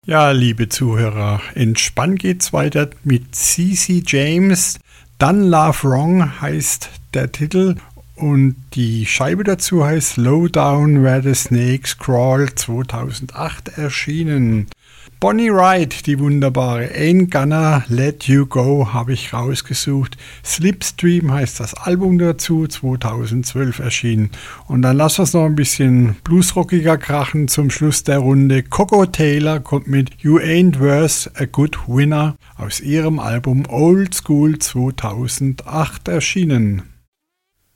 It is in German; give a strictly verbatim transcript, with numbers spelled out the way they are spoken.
Ja, liebe Zuhörer, entspannt geht's weiter mit C C James. Done Love Wrong heißt der Titel und die Scheibe dazu heißt Low Down Where the Snakes Crawl, zweitausendacht erschienen. Bonnie Wright, die wunderbare Ain't Gonna Let You Go, habe ich rausgesucht. Slipstream heißt das Album dazu, zweitausendzwölf erschienen. Und dann lassen wir es noch ein bisschen bluesrockiger krachen zum Schluss der Runde. Coco Taylor kommt mit You Ain't Worth a Good Winner aus ihrem Album Old School zweitausendacht erschienen.